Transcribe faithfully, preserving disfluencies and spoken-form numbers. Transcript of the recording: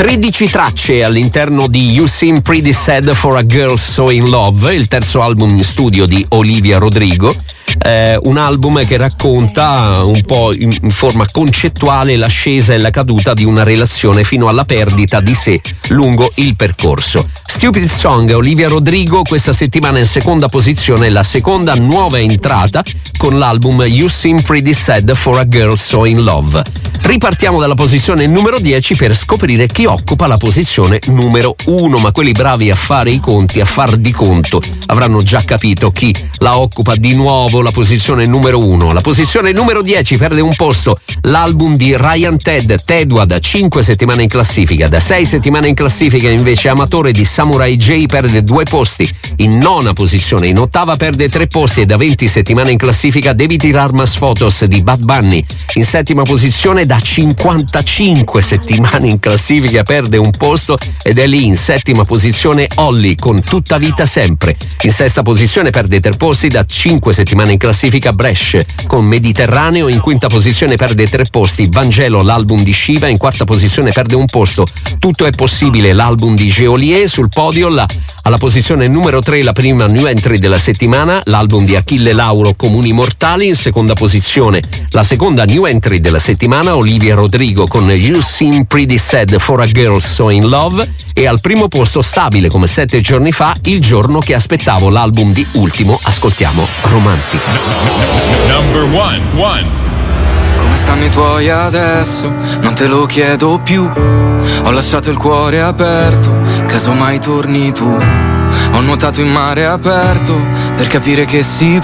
tredici tracce all'interno di You Seem Pretty Sad for a Girl So in Love, il terzo album in studio di Olivia Rodrigo. Eh, un album che racconta un po' in, in forma concettuale l'ascesa e la caduta di una relazione fino alla perdita di sé lungo il percorso. Stupid Song, Olivia Rodrigo, questa settimana in seconda posizione, la seconda nuova entrata con l'album You Seem Pretty Sad for a Girl So in Love. Ripartiamo dalla posizione numero dieci per scoprire chi occupa la posizione numero uno, ma quelli bravi a fare i conti, a far di conto, avranno già capito chi la occupa di nuovo la posizione numero uno. La posizione numero dieci perde un posto l'album di Ryan Ted, Tedua, da cinque settimane in classifica. Da sei settimane in classifica invece Amatore di Samurai J perde due posti, in nona posizione. In ottava perde tre posti e da venti settimane in classifica Devi tirar mas fotos di Bad Bunny. In settima posizione da cinquantacinque settimane in classifica perde un posto ed è lì in settima posizione Olly con Tutta vita sempre. In sesta posizione perde tre posti da cinque settimane in classifica Brescia con Mediterraneo. In quinta posizione perde tre posti Vangelo, l'album di Shiva. In quarta posizione perde un posto Tutto è possibile, l'album di Geolier. Sul podio la, alla posizione numero tre la prima new entry della settimana, l'album di Achille Lauro, Comuni mortali. In seconda posizione la seconda new entry della settimana, Olivia Rodrigo con You Seem Pretty Sad for a Girl So in Love. E al primo posto, stabile come sette giorni fa, Il giorno che aspettavo, l'album di Ultimo. Ascoltiamo Romantica. Number one, one. Come stanno i tuoi adesso? Non te lo chiedo più. Ho lasciato il cuore aperto, casomai torni tu. Ho nuotato in mare aperto per capire che si